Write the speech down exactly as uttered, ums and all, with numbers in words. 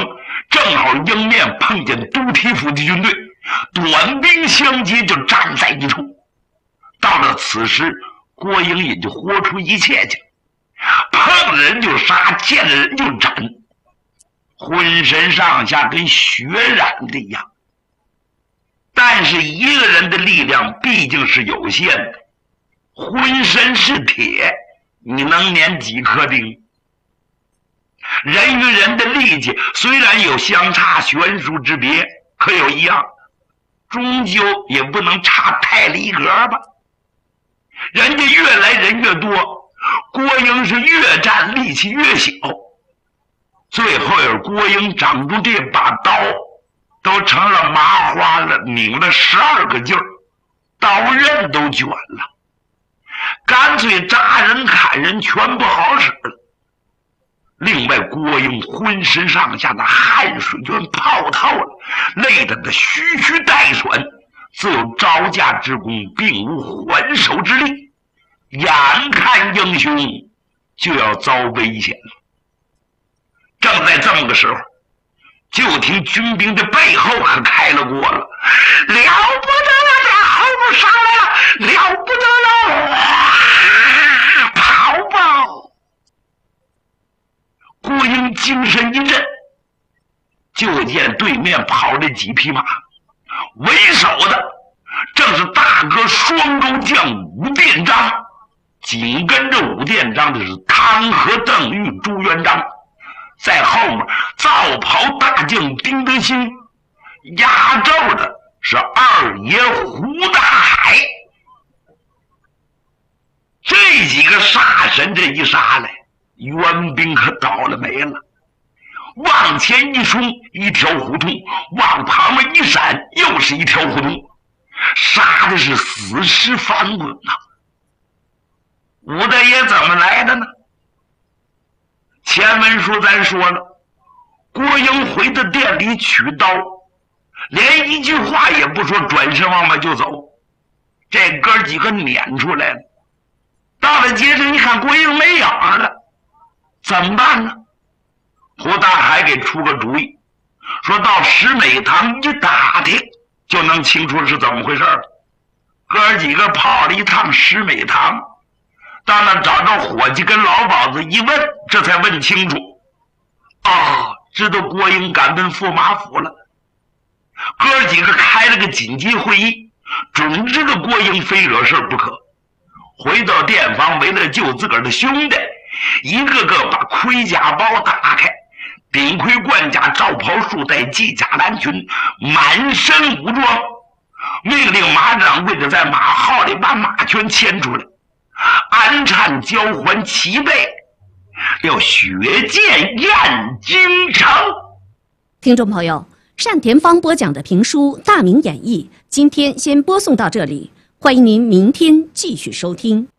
正好迎面碰见都提府的军队，短兵相接，就站在一处。到了此时，郭英也就豁出一切去，碰人就杀，见人就斩，浑身上下跟血染的一样。但是一个人的力量毕竟是有限的，浑身是铁，你能粘几颗钉？人与人的力气虽然有相差悬殊之别，可有一样，终究也不能差太离格吧。人家越来人越多，郭英是越战力气越小，最后有郭英掌住这把刀，都成了麻花了，拧了十二个劲儿，刀刃都卷了，干脆扎人砍人全不好使了。另外，郭英浑身上下的汗水全泡透了，累得他吁吁带喘，自有招架之功，并无还手之力，眼看英雄就要遭危险了。正在这么个时候，就听军兵的背后可开了锅了，了不得了，这后边上来了，了不得了，啊，跑吧！郭英精神一振，就见对面跑了几匹马，为首的正是大哥双钩将武殿章，紧跟着武殿章的是汤和邓玉、朱元璋，在后面皂袍大将丁德兴，压轴的是二爷胡大海。这几个杀神这一杀来，援兵可倒了霉了。往前一冲，一条胡同；往旁边一闪，又是一条胡同，杀的是死尸翻滚呐！武大爷怎么来的呢？前文书咱说了，郭英回到店里取刀，连一句话也不说，转身往外就走。这哥几个撵出来了，到了街上一看郭英没影了，怎么办呢？胡大海给出个主意，说到石美堂一打听就能清楚是怎么回事了。哥几个跑了一趟石美堂，到那找着伙计跟老鸨子一问，这才问清楚，哦，知道郭英赶奔驸马府了。哥几个开了个紧急会议，准知道郭英非惹事不可。回到店房，为了救自个儿的兄弟，一个个把盔甲包打开，顶盔贯甲罩袍束带系甲蓝裙，满身武装，命令马掌柜的在马号里把马圈牵出来，安颤交还齐备，要血溅燕京城。 听众朋友，单田芳播讲的评书《大明演义》今天先播送到这里，欢迎您明天继续收听。